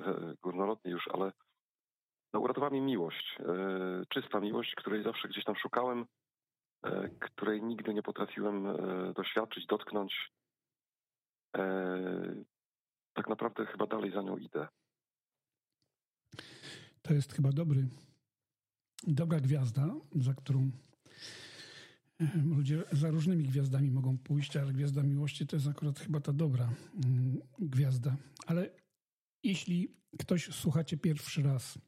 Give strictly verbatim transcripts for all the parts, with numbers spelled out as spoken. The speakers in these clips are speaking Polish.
górnolotnie już, ale no, uratowała mnie miłość. Czysta miłość, której zawsze gdzieś tam szukałem, której nigdy nie potrafiłem doświadczyć, dotknąć. Tak naprawdę chyba dalej za nią idę. To jest chyba dobry, dobra gwiazda, za którą ludzie za różnymi gwiazdami mogą pójść, ale gwiazda miłości to jest akurat chyba ta dobra gwiazda. Ale jeśli ktoś słucha cię pierwszy raz,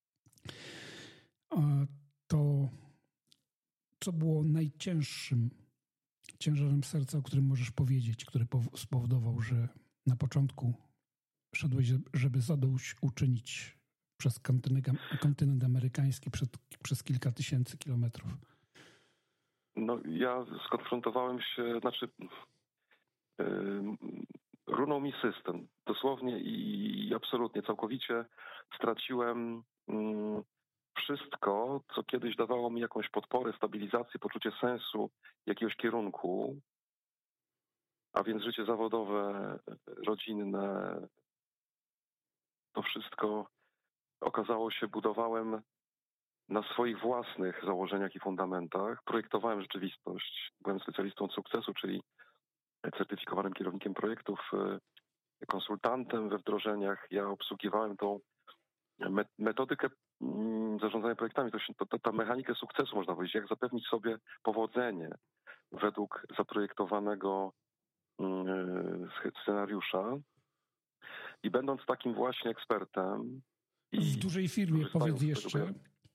to co było najcięższym ciężarem serca, o którym możesz powiedzieć, który spowodował, że na początku szedłeś, żeby zadośćuczynić przez kontynent, kontynent amerykański przed, przez kilka tysięcy kilometrów? No ja skonfrontowałem się, znaczy yy, runął mi system. Dosłownie i, i absolutnie, całkowicie straciłem yy, wszystko, co kiedyś dawało mi jakąś podporę, stabilizację, poczucie sensu, jakiegoś kierunku, a więc życie zawodowe, rodzinne, to wszystko okazało się, budowałem na swoich własnych założeniach i fundamentach. Projektowałem rzeczywistość. Byłem specjalistą od sukcesu, czyli certyfikowanym kierownikiem projektów, konsultantem we wdrożeniach. Ja obsługiwałem tą metodykę zarządzania projektami, to, się, to, to ta mechanikę sukcesu, można powiedzieć, jak zapewnić sobie powodzenie według zaprojektowanego yy, scenariusza. I będąc takim właśnie ekspertem... I w dużej firmie, powiedz jeszcze,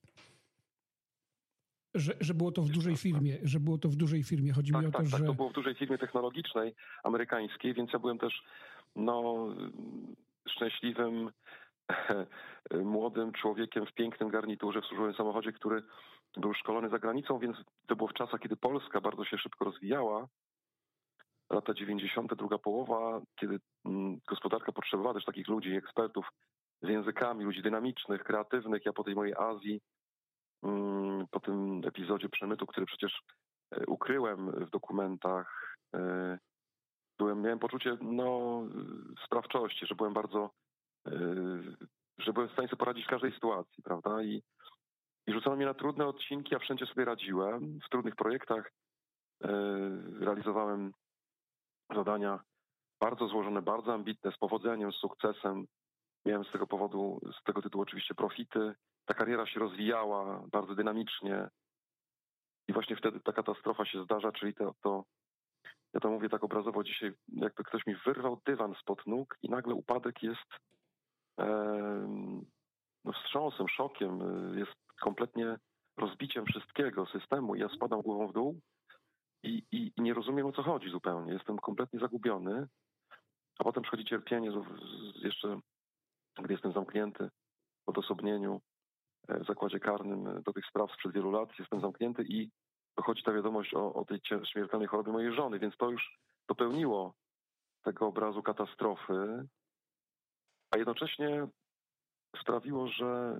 że, że było to w dużej firmie, że było to w dużej firmie. Chodzi tak, mi o tak, to, tak, że... to było w dużej firmie technologicznej, amerykańskiej, więc ja byłem też no, szczęśliwym młodym człowiekiem w pięknym garniturze, w służbowym samochodzie, który był szkolony za granicą, więc to było w czasach, kiedy Polska bardzo się szybko rozwijała. Lata dziewięćdziesiąte, druga połowa, kiedy gospodarka potrzebowała też takich ludzi, ekspertów z językami, ludzi dynamicznych, kreatywnych. Ja po tej mojej Azji, po tym epizodzie przemytu, który przecież ukryłem w dokumentach, byłem, miałem poczucie no, sprawczości, że byłem bardzo, że byłem w stanie sobie poradzić w każdej sytuacji, prawda? I, i rzucono mnie na trudne odcinki, a wszędzie sobie radziłem. W trudnych projektach realizowałem zadania bardzo złożone, bardzo ambitne, z powodzeniem, z sukcesem. Miałem z tego powodu, z tego tytułu oczywiście profity. Ta kariera się rozwijała bardzo dynamicznie i właśnie wtedy ta katastrofa się zdarza, czyli to, to ja to mówię tak obrazowo dzisiaj, jakby ktoś mi wyrwał dywan spod nóg i nagle upadek jest e, no wstrząsem, szokiem, jest kompletnie rozbiciem wszystkiego, systemu. Ja spadam głową w dół i, i, i nie rozumiem, o co chodzi zupełnie. Jestem kompletnie zagubiony, a potem przychodzi cierpienie z, z jeszcze, gdy jestem zamknięty w odosobnieniu, w zakładzie karnym do tych spraw sprzed wielu lat, jestem zamknięty i dochodzi ta wiadomość o, o tej śmiertelnej chorobie mojej żony, więc to już dopełniło tego obrazu katastrofy, a jednocześnie sprawiło, że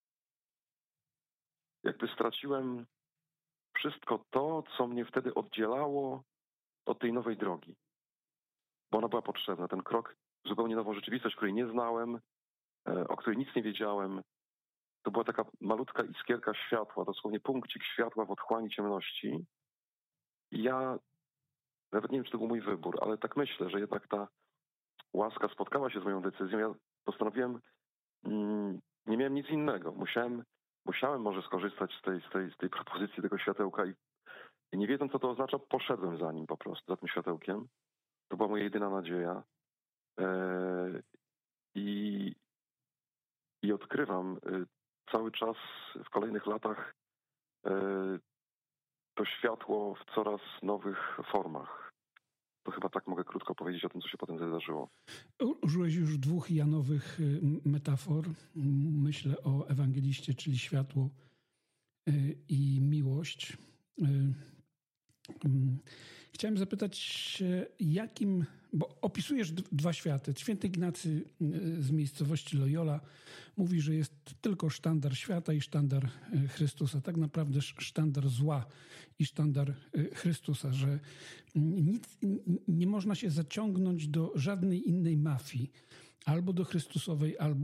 jakby straciłem wszystko to, co mnie wtedy oddzielało od tej nowej drogi. Bo ona była potrzebna. Ten krok w zupełnie nową rzeczywistość, której nie znałem, o której nic nie wiedziałem. To była taka malutka iskierka światła, dosłownie punkcik światła w otchłani ciemności. I ja nawet nie wiem, czy to był mój wybór, ale tak myślę, że jednak ta łaska spotkała się z moją decyzją. Ja postanowiłem, mm, nie miałem nic innego. Musiałem, musiałem może skorzystać z tej, z tej, z tej propozycji tego światełka i, i nie wiedząc, co to oznacza, poszedłem za nim po prostu, za tym światełkiem. To była moja jedyna nadzieja. Eee, i, I odkrywam y, cały czas w kolejnych latach y, to światło w coraz nowych formach. To chyba tak mogę krótko powiedzieć o tym, co się potem wydarzyło. Użyłeś już dwóch Janowych metafor. Myślę o ewangeliście, czyli światło i miłość. Chciałem zapytać, jakim, bo opisujesz dwa światy. Święty Ignacy z miejscowości Loyola mówi, że jest tylko sztandar świata i sztandar Chrystusa. Tak naprawdę sztandar zła i sztandar Chrystusa, że nic, nie można się zaciągnąć do żadnej innej mafii. Albo do Chrystusowej, albo